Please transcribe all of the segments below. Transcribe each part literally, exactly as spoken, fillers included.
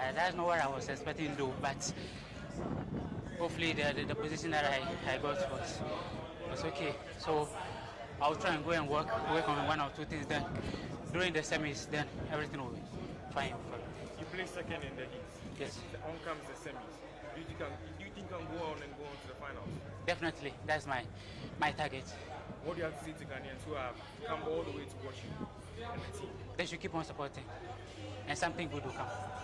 that, that's not what I was expecting to do, but hopefully the, the, the position that I, I got was, was okay. So I'll try and go and work, work on one or two things, then during the semis, then everything will be fine. You play second in the East. Yes. On comes the semis. Do you think do you think you can go on and go on to the finals? Definitely, that's my my target. What do you have to say to Ghanaians who have come all the way to watch you and the team? They should keep on supporting, and something good will come.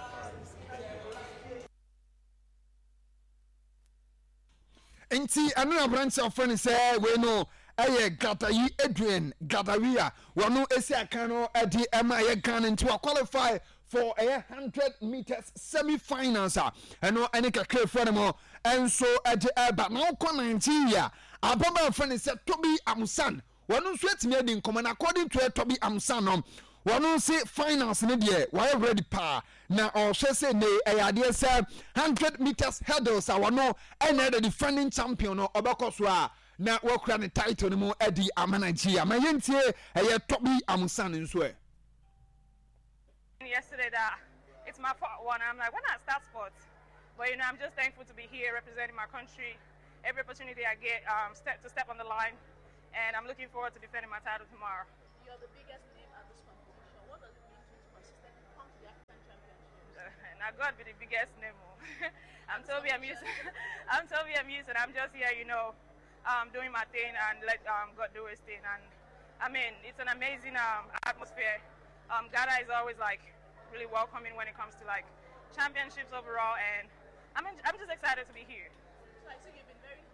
Nti anu na branch of friend say we know eye Gatayi Adrian Gataria wonu esi aka no edi ema ye Ghana nti wa qualify for a one hundred meters semi-finals ah eno ene kakre for them enso edi eba na ko Nigeria ababa friend say Toby Amusan wonu so etimi edi nkomo according to Toby Amusan no wonu say finals ne de why ready pa na o hwe say ne ayade say one hundred meters hurdles ah wonu ene the defending champion no obekoso a na wakura ne title no mu edi Nigeria ma yentie eye Toby Amusan nso e yesterday that it's my fault one. I'm like, why not start sports? But you know, I'm just thankful to be here representing my country. Every opportunity I get, um, step to step on the line, and I'm looking forward to defending my title tomorrow. You're the biggest name at this competition. What does it mean to you to consistently come to the African Championships? Uh, now God be the biggest name. I'm Toby Amuse. I'm Toby Amuse, and I'm just here, you know, um, doing my thing and let um, God do His thing. And I mean, it's an amazing um, atmosphere. Um, Ghana is always like really welcoming when it comes to like championships overall, and I'm I'm just excited to be here. So I see you've been very.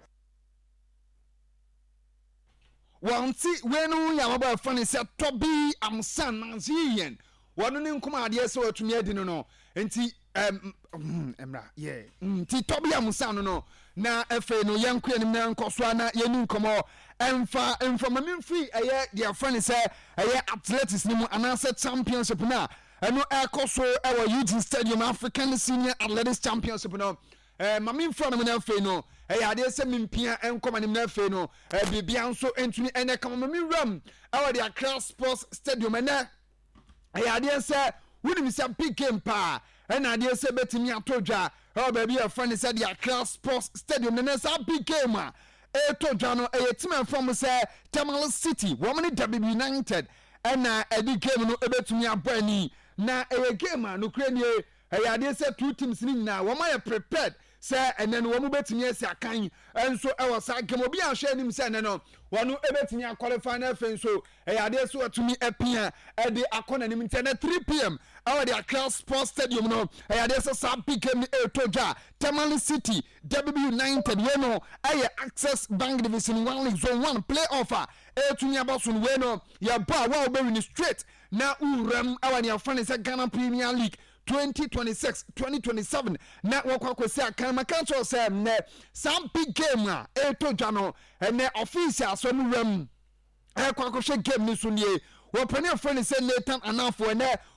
One see when we are about funny said Toby Amusan Nigerian. One name come out yes or to me no no. Enti um emra yeah. Enti Toby Amusan no na efe no yanku enim na nkoswa na yenu nkomo emfa emfa mamin free eye their friend say eye athletics ni mu anase championship na eno ekoso ewa Eugene Stadium African Senior Athletics Championship no eh mamin front no na efe no eye ade se mimpia enkoma ni na efe no eh bibia nso entuni ene kama mamin ram ewa the Accra Sports Stadium na eye ade se wudi mi se big game pa ena ade se betimi atodwa oh baby your friend said the Accra Sports Stadium the next big game ah e to dwano e team from say Tamale City woman W United and na e di game no ebetumi abani na e game no kranie e ade say two teams ni na wo ma prepared say and then wo mu betumi asi akan enso e was game obi a hwe nim say no wonu ebetumi qualify na fe so e ade so atumi epia e di akona nim internet three p m our the Accra Sports Stadium no e ade so sab pick me e toja Tamale City W United we no e Access Bank Division one League Zone one playoff e tumi abaso we no ya ba wa obe win straight na uram our the fan say Ghana Premier League twenty twenty-six twenty twenty-seven na wakwa kwesi akan makancho say na some big game a e toja no and official so mu ram e kwa kwhwe game ni so nie wo pani friend say Nathan Anafo na